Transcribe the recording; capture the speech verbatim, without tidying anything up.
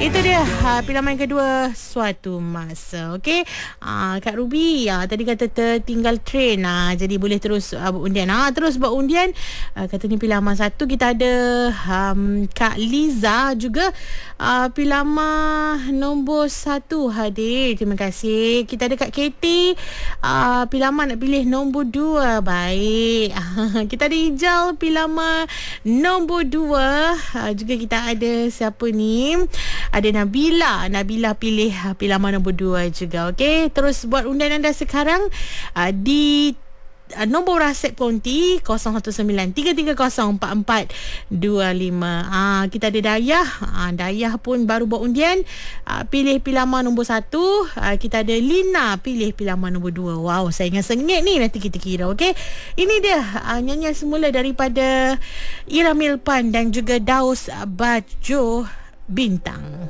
Itu dia uh, pilihan kedua suatu masa. Okey. Uh, Kak Ruby uh, tadi kata tertinggal train. Uh, jadi boleh terus uh, undian. Uh, terus buat undian. Uh, katanya pilihan satu. Kita ada um, Kak Liza juga. Uh, pilihan nombor satu hadir. Terima kasih. Kita ada Kak Katie. Uh, pilihan nak pilih nombor dua. Baik. Uh, kita ada Ijal pilihan nombor dua. Uh, juga kita ada siapa ni? Ada Nabila. Nabila pilih pilihan nombor dua juga. Okey. Terus buat undian anda sekarang uh, di uh, nombor rasep konti kosong satu sembilan tiga tiga kosong empat empat dua lima. Ah, kita ada Dayah. Ah, Dayah pun baru buat undian. Ah, pilih pilihan nombor satu. Ah, kita ada Lina pilih pilihan nombor dua. Wow, saya ingat sengit ni. Nanti kita kira. Okey. Ini dia ah, nyanyian semula daripada Ira Milpan dan juga Daus Bajo Bintang.